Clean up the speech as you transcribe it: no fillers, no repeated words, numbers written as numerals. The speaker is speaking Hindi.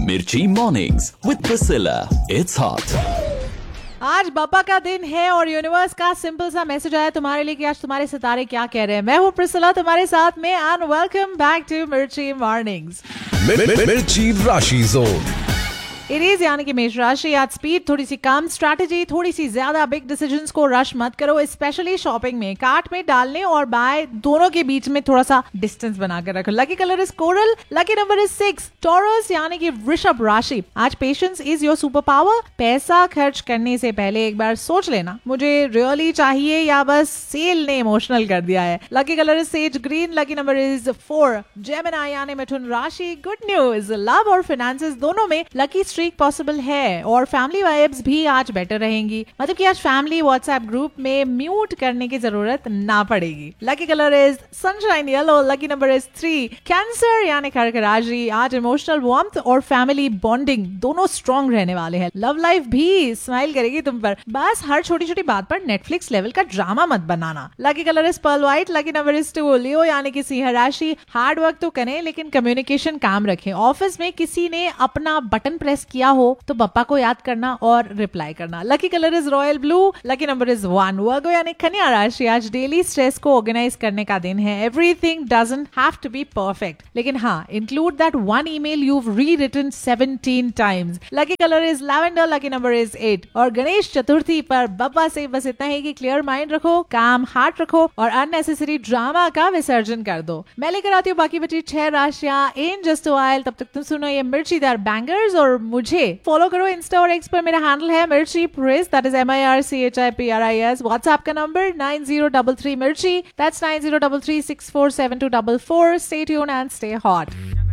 Mirchi Mornings with Priscilla. It's hot. आज बाबा का दिन है और यूनिवर्स का सिंपल सा मैसेज आया तुम्हारे लिए कि आज तुम्हारे सितारे क्या कह रहे हैं। मैं हूँ प्रिसिला तुम्हारे साथ में एंड वेलकम बैक टू मिर्ची मॉर्निंग्स। मिर्ची राशि जोन। इट इज यानी कि मेष राशि, आज स्पीड थोड़ी सी कम, स्ट्रैटेजी थोड़ी सी ज्यादा, बिग डिसीजंस को रश मत करो, स्पेशली शॉपिंग में। कार्ट में डालने और बाय दोनों के बीच में थोड़ा सा डिस्टेंस बनाकर रखो। Lucky colour is coral, lucky number is 6। Taurus यानी कि वृषभ राशि, आज patience is your super power. पैसा खर्च करने से पहले एक बार सोच लेना मुझे रियली चाहिए या बस सेल ने इमोशनल कर दिया है। Lucky colour is sage green, lucky number is 4। Gemini यानी मिथुन राशि, गुड न्यूज, लव और फाइनेंसेस दोनों में लकी स्ट्रीक पॉसिबल है और फैमिली वाइब्स भी आज बेटर रहेंगी। मतलब कि आज फैमिली व्हाट्सएप ग्रुप में म्यूट करने की जरूरत ना पड़ेगी। Lucky colour is sunshine yellow, lucky number is 3। Cancer यानी कर्क राशि, आज इमोशनल वार्मथ और फैमिली बॉन्डिंग दोनों स्ट्रॉन्ग रहने वाले हैं। लव लाइफ भी स्माइल करेगी तुम पर, बस हर छोटी छोटी बात पर नेटफ्लिक्स लेवल का ड्रामा मत बनाना। Lucky colour is pearl white, lucky number is 2। लियो यानी कि सिंह राशि, हार्ड वर्क तो करें लेकिन कम्युनिकेशन काम रखें। ऑफिस में किसी ने अपना बटन प्रेस किया हो तो पप्पा को याद करना और रिप्लाई करना। Lucky colour is royal blue, lucky number is 1। वर्गो यानी कन्या राशि, आज डेली स्ट्रेस को ऑर्गेनाइज करने का दिन है। Everything doesn't have to be perfect, लेकिन हाँ, include that one email you've rewritten 17 times। Lucky colour is lavender, lucky number is 8। और गणेश चतुर्थी पर बप्पा से बस इतना ही कि क्लियर माइंड रखो, काम हार्ट रखो और अननेसेसरी ड्रामा का विसर्जन कर दो। मैं लेकर आती हूँ बाकी बची 6 राशियां इन जस्ट अ व्हाइल। तब तक तुम सुनो ये मिर्चीदार बैंगर्स और मुझे फॉलो करो इंस्टा और एक्स पर। मेरा हैंडल है मिर्ची प्रिस, दैट इज MIRCHIPRIS। व्हाट्सएप का नंबर 9033 मिर्ची, that's 9033647244। Stay tuned and stay hot.